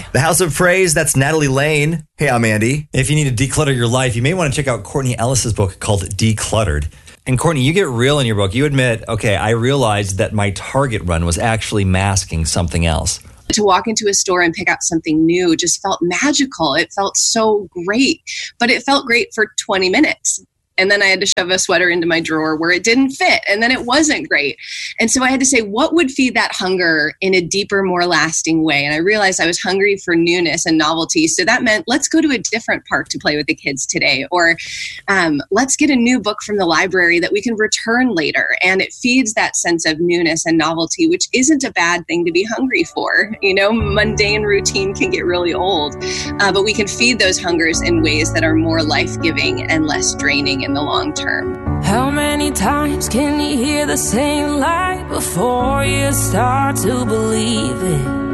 The House of Praise, that's Natalie Lane. Hey, I'm Andy. If you need to declutter your life, you may want to check out Courtney Ellis's book called Decluttered. And Courtney, you get real in your book. You admit, okay, I realized that my Target run was actually masking something else. To walk into a store and pick out something new just felt magical. It felt so great, but it felt great for 20 minutes. And then I had to shove a sweater into my drawer where it didn't fit. And then it wasn't great. And so I had to say, what would feed that hunger in a deeper, more lasting way? And I realized I was hungry for newness and novelty. So that meant, let's go to a different park to play with the kids today. Or let's get a new book from the library that we can return later. And it feeds that sense of newness and novelty, which isn't a bad thing to be hungry for. You know, mundane routine can get really old. But we can feed those hungers in ways that are more life-giving and less draining in the long term. How many times can you hear the same lie before you start to believe it?